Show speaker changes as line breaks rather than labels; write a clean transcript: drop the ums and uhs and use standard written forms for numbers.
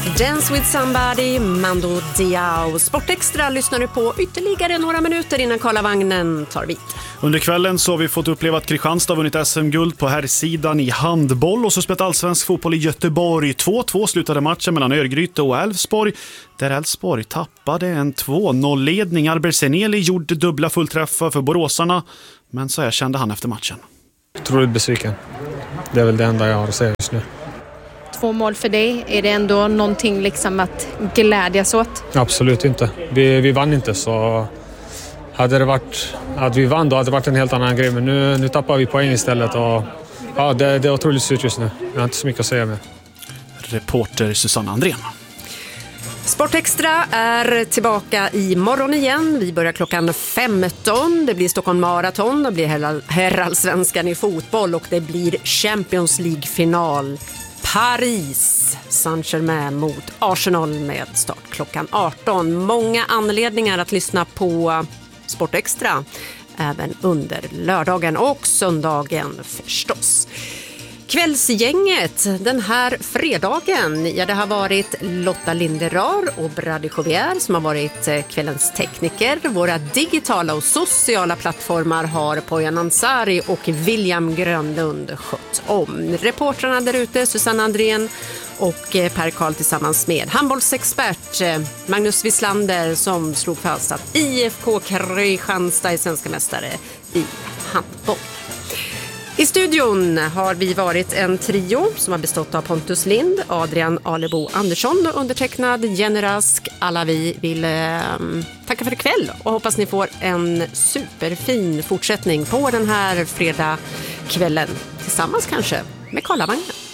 Dance with somebody, Mando Diao. Sportextra lyssnar du på ytterligare några minuter innan Karlavagnen tar vid.
Under kvällen så har vi fått uppleva att Kristianstad vunnit SM-guld på herrsidan i handboll och så spelat allsvensk fotboll i Göteborg. 2-2 slutade matchen mellan Örgryte och Elfsborg, där Elfsborg tappade en 2-0-ledning. Alberseneli gjorde dubbla fullträffar för boråsarna, men så erkände han efter matchen.
Otroligt besviken. Det är väl det enda jag har att säga just nu.
2 mål för dig, är det ändå någonting liksom att glädjas åt?
Absolut inte. Vi vann inte, så hade det varit att vi vann då hade det varit en helt annan grej. Men nu tappar vi poäng istället och ja, det är otroligt surt just nu. Jag har inte så mycket att säga med.
Reporter Susanna Andrén.
Sportextra är tillbaka imorgon igen. Vi börjar klockan 15. Det blir Stockholm Marathon, det blir herrallsvenskan i fotboll och det blir Champions League-final. Paris Saint-Germain mot Arsenal med start klockan 18. Många anledningar att lyssna på Sportextra även under lördagen och söndagen förstås. Kvällsgänget den här fredagen, ja, det har varit Lotta Linderar och Brady Jovier som har varit kvällens tekniker. Våra digitala och sociala plattformar har Pojan Ansari och William Grönlund skött om. Reportrarna där ute, Susanna Andrén och Per Karl tillsammans med handbollsexpert Magnus Wislander som slog fast att IFK Kristianstad är svenska mästare i handboll. I studion har vi varit en trio som har bestått av Pontus Lind, Adrian Alebo Andersson och undertecknad Jenny Rask. Alla vi vill tacka för ikväll och hoppas ni får en superfin fortsättning på den här fredagskvällen tillsammans kanske med Karlavagnen.